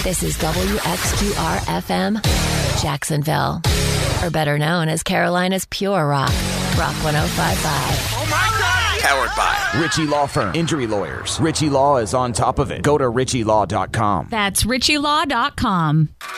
This is WXQR-FM, Jacksonville. Or better known as Carolina's Pure Rock. Rock 105.5. Oh my God! Powered by Ritchie Law Firm. Injury lawyers. Ritchie Law is on top of it. Go to ritchielaw.com. That's ritchielaw.com.